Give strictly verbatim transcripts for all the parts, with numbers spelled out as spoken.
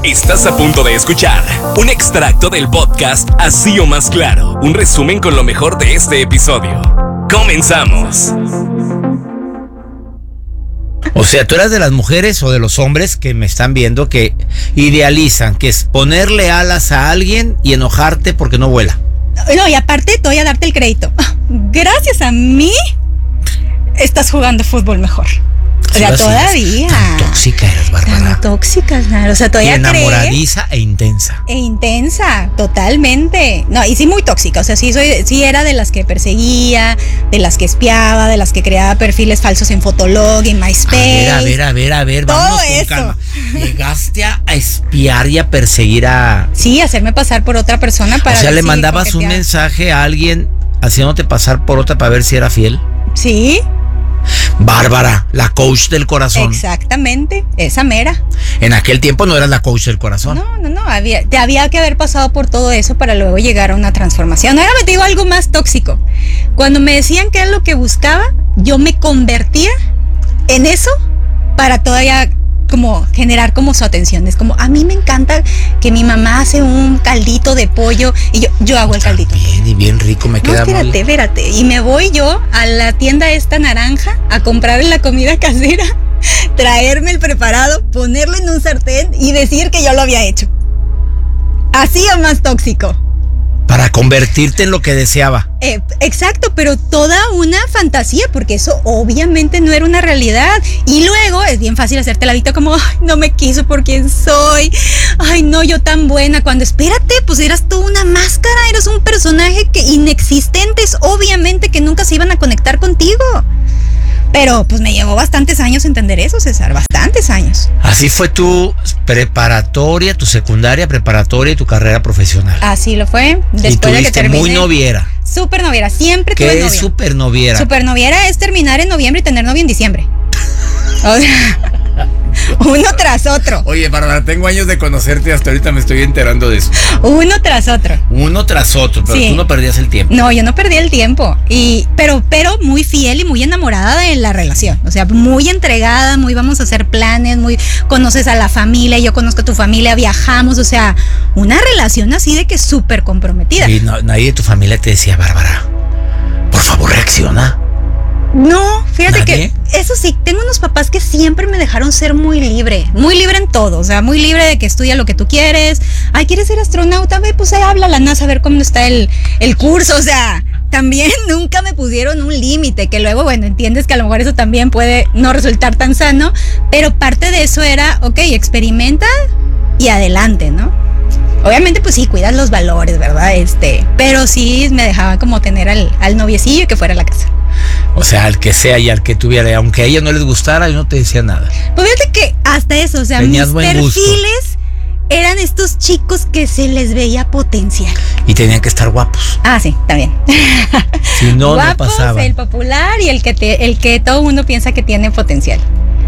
Estás a punto de escuchar un extracto del podcast Así o Más Claro, un resumen con lo mejor de este episodio. ¡Comenzamos! O sea, tú eras de las mujeres o de los hombres que me están viendo que idealizan, que es ponerle alas a alguien y enojarte porque no vuela. No, y aparte te voy a darte el crédito. Gracias a mí, estás jugando fútbol mejor. O sea, todavía. Tan tóxica eres, Bárbara. Tan tóxica, claro. O sea, todavía y enamoradiza cree, e intensa. E intensa, totalmente. No, y sí muy tóxica. O sea, sí soy, sí era de las que perseguía, de las que espiaba, de las que creaba perfiles falsos en Fotolog, en MySpace. A ver, a ver, a ver, a ver, todo vámonos eso. Con calma. Llegaste a espiar y a perseguir a... Sí, hacerme pasar por otra persona para... O sea, le decir, mandabas un mensaje a alguien haciéndote pasar por otra para ver si era fiel. Sí. Bárbara, la coach del corazón. Exactamente, esa mera. En aquel tiempo no eras la coach del corazón. No, no, no, había, te había que haber pasado por todo eso para luego llegar a una transformación. Ahora me digo algo más tóxico. Cuando me decían qué es lo que buscaba, yo me convertía en eso para todavía como generar como su atención. Es como, a mí me encanta que mi mamá hace un caldito de pollo y yo, yo hago el caldito. Bien y bien rico, me no, queda espérate, mal. espérate. Y me voy yo a la tienda esta naranja a comprar la comida casera, traerme el preparado, ponerlo en un sartén y decir que yo lo había hecho. Así o más tóxico. Para convertirte en lo que deseaba. Eh, exacto, pero toda una fantasía, porque eso obviamente no era una realidad. Y luego es bien fácil hacerte la vista como, ay, no me quiso por quien soy. Ay, no, yo tan buena. Cuando espérate, pues eras tú una máscara, eras un personaje que inexistentes, obviamente que nunca se iban a conectar contigo. Pero pues me llevó bastantes años entender eso, César, bastantes años. Así fue tu preparatoria, tu secundaria, preparatoria y tu carrera profesional. Así lo fue. Después y tuviste de que terminé. Muy noviera. Súper noviera, siempre tuve novio. ¿Qué es súper noviera? Súper noviera es terminar en noviembre y tener novio en diciembre. O sea, uno tras otro. Oye, Bárbara, tengo años de conocerte y hasta ahorita me estoy enterando de eso. Uno tras otro. Uno tras otro, pero sí. Tú no perdías el tiempo. No, yo no perdí el tiempo. Y, pero, pero muy fiel y muy enamorada de la relación. O sea, muy entregada, muy vamos a hacer planes, muy conoces a la familia, yo conozco a tu familia, viajamos. O sea, una relación así de que súper comprometida. Y no, nadie de tu familia te decía, Bárbara, por favor, reacciona. No, fíjate ¿Nadie? que eso sí, tengo unos papás que siempre me dejaron ser muy libre, muy libre en todo, o sea, muy libre de que estudia lo que tú quieres. Ay, ¿quieres ser astronauta? Ve, pues ahí habla a la NASA a ver cómo está el, el curso, o sea, también nunca me pusieron un límite, que luego, bueno, entiendes que a lo mejor eso también puede no resultar tan sano, pero parte de eso era, ok, experimenta y adelante, ¿no? Obviamente, pues sí, cuidas los valores, ¿verdad? Este, pero sí me dejaba como tener al, al noviecillo y que fuera a la casa. O sea, al que sea y al que tuviera, aunque a ella no les gustara, yo no te decía nada. Pues fíjate que hasta eso, o sea, tenías mis buen perfiles gusto. Eran estos chicos que se les veía potencial. Y tenían que estar guapos. Ah, sí, también. Si no, guapos, no pasaba. El popular y el que te, el que todo el mundo piensa que tiene potencial.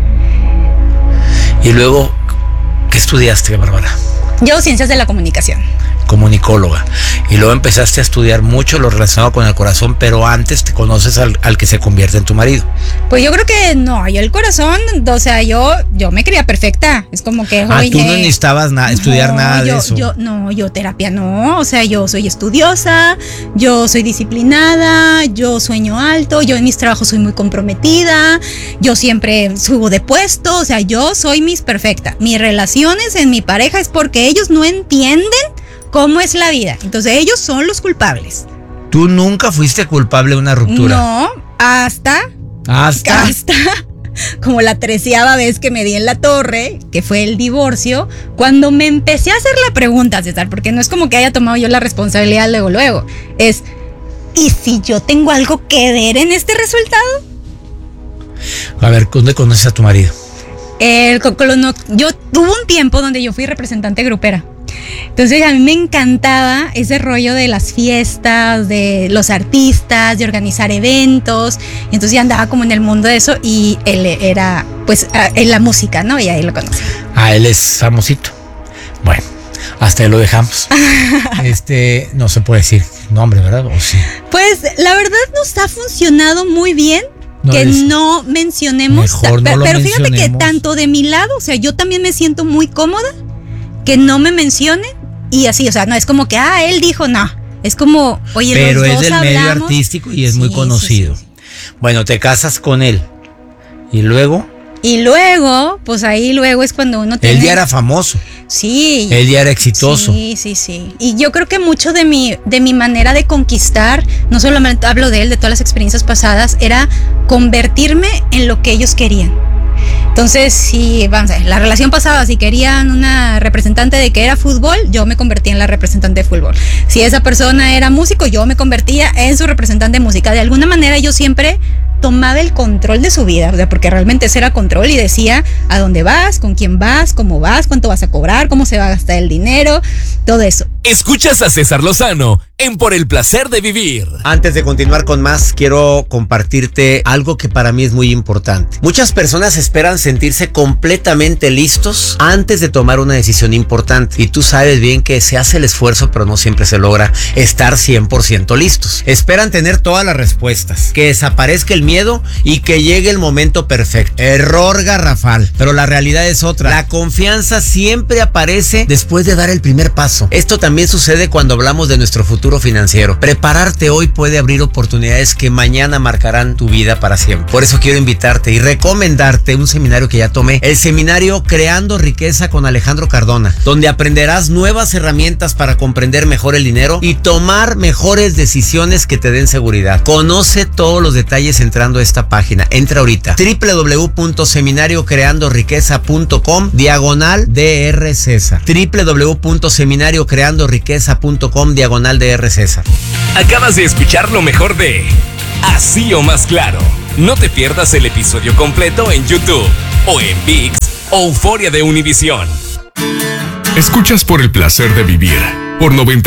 Y luego, ¿qué estudiaste, Bárbara? Yo, ciencias de la comunicación. Comunicóloga. Y luego empezaste a estudiar mucho lo relacionado con el corazón, pero antes te conoces al, al que se convierte en tu marido. Pues yo creo que no, yo el corazón, o sea, yo, yo me creía perfecta. Es como que, ah, oye, tú no necesitabas na- estudiar no, nada yo, de eso. Yo, no, yo terapia no, o sea, yo soy estudiosa, yo soy disciplinada, yo sueño alto, yo en mis trabajos soy muy comprometida, yo siempre subo de puesto, o sea, yo soy mis perfecta. Mis relaciones en mi pareja es porque ellos no entienden cómo es la vida. Entonces ellos son los culpables. Tú nunca fuiste culpable de una ruptura. No, hasta... Hasta... Hasta... como la treceava vez que me di en la torre, que fue el divorcio, cuando me empecé a hacer la pregunta, César, porque no es como que haya tomado yo la responsabilidad luego, luego. Es, ¿y si yo tengo algo que ver en este resultado? A ver, ¿dónde conoces a tu marido? El, yo tuve un tiempo donde yo fui representante grupera. Entonces a mí me encantaba ese rollo de las fiestas, de los artistas, de organizar eventos. Y entonces ya andaba como en el mundo de eso y él era pues en la música, ¿no? Y ahí lo conocí. Ah, él es famosito. Bueno, hasta ahí lo dejamos. Este, no se puede decir nombre, ¿verdad? ¿O sí? Pues la verdad nos ha funcionado muy bien. No que es, no mencionemos, mejor no pero, lo pero fíjate mencionemos. Que tanto de mi lado, o sea, yo también me siento muy cómoda que no me mencionen y así, o sea, no es como que, ah, él dijo, no. Es como, oye, pero los es dos del hablamos. medio artístico y es Sí, muy conocido. sí, sí. Bueno, te casas con él. Y luego, Y luego, pues ahí luego es cuando uno tiene... él ya era famoso. Sí. Él ya era exitoso. Sí, sí, sí. Y yo creo que mucho de mi, de mi manera de conquistar, no solamente hablo de él, de todas las experiencias pasadas, era convertirme en lo que ellos querían. Entonces, si, vamos a ver, la relación pasada, si querían una representante de que era fútbol, yo me convertía en la representante de fútbol. Si esa persona era músico, yo me convertía en su representante de música. De alguna manera yo siempre tomaba el control de su vida, o sea, porque realmente ese era control y decía a dónde vas, con quién vas, cómo vas, cuánto vas a cobrar, cómo se va a gastar el dinero, todo eso. Escuchas a César Lozano en Por el Placer de Vivir. Antes de continuar con más, quiero compartirte algo que para mí es muy importante. Muchas personas esperan sentirse completamente listos antes de tomar una decisión importante. Y tú sabes bien que se hace el esfuerzo, pero no siempre se logra estar cien por ciento listos. Esperan tener todas las respuestas, que desaparezca el miedo y que llegue el momento perfecto. Error garrafal. Pero la realidad es otra. La confianza siempre aparece después de dar el primer paso. Esto también sucede cuando hablamos de nuestro futuro financiero. Prepararte hoy puede abrir oportunidades que mañana marcarán tu vida para siempre. Por eso quiero invitarte y recomendarte un seminario que ya tomé, el seminario Creando Riqueza con Alejandro Cardona, donde aprenderás nuevas herramientas para comprender mejor el dinero y tomar mejores decisiones que te den seguridad. Conoce todos los detalles entrando a esta página. Entra ahorita doble u doble u doble u punto seminario creando riqueza punto com diagonal D R César. doble u doble u doble u punto seminario creando riqueza punto com diagonal D R César. Acabas de escuchar lo mejor de Así o Más Claro. No te pierdas el episodio completo en YouTube o en ViX o Euforia de Univisión. Escuchas Por el Placer de Vivir por noventa